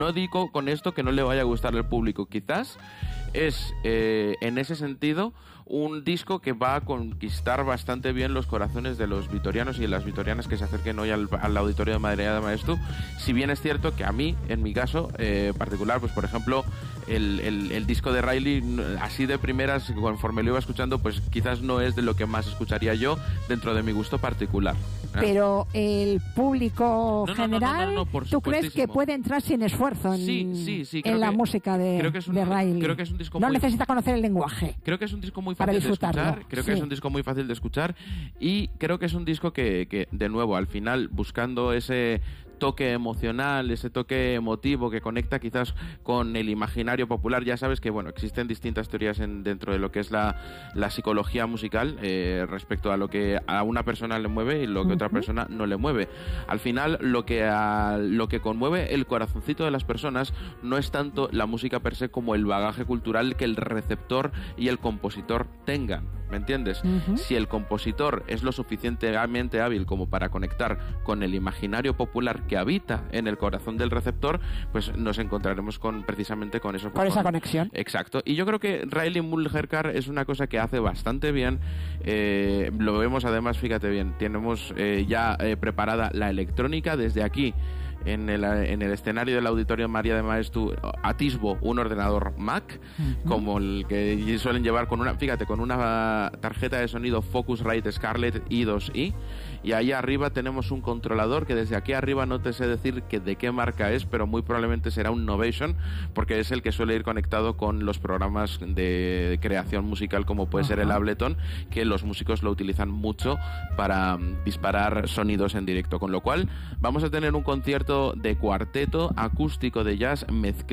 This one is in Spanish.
No digo con esto que no le vaya a gustar al público, quizás es en ese sentido un disco que va a conquistar bastante bien los corazones de los vitorianos y de las vitorianas que se acerquen hoy al auditorio de Madreña de Maeztu. Si bien es cierto que a mí, en mi caso particular, pues por ejemplo el disco de Riley, así de primeras, conforme lo iba escuchando, pues quizás no es de lo que más escucharía yo dentro de mi gusto particular. Pero el público general, ¿tú crees que puede entrar sin esfuerzo en la música de Riley? Creo que es un disco no necesita conocer el lenguaje. Creo que es un disco muy fácil de escuchar. Creo que es un disco muy fácil de escuchar y creo que es un disco que de nuevo, al final, buscando ese toque emocional, ese toque emotivo que conecta quizás con el imaginario popular. Ya sabes que bueno, existen distintas teorías dentro de lo que es la psicología musical respecto a lo que a una persona le mueve y lo que otra persona no le mueve. Al final lo que conmueve el corazoncito de las personas no es tanto la música per se como el bagaje cultural que el receptor y el compositor tengan. ¿Me entiendes? Si el compositor es lo suficientemente hábil como para conectar con el imaginario popular que habita en el corazón del receptor, pues nos encontraremos precisamente con eso. Con esa conexión. Exacto. Y yo creo que Riley Mulherkar es una cosa que hace bastante bien. Lo vemos además, fíjate bien, tenemos ya preparada la electrónica desde aquí. En el escenario del Auditorio María de Maeztu atisbo un ordenador Mac, como el que suelen llevar con una tarjeta de sonido Focusrite Scarlett i2i, y ahí arriba tenemos un controlador que desde aquí arriba no te sé decir de qué marca es, pero muy probablemente será un Novation, porque es el que suele ir conectado con los programas de creación musical como puede ser el Ableton, que los músicos lo utilizan mucho para disparar sonidos en directo, con lo cual vamos a tener un concierto de cuarteto acústico de jazz mezclado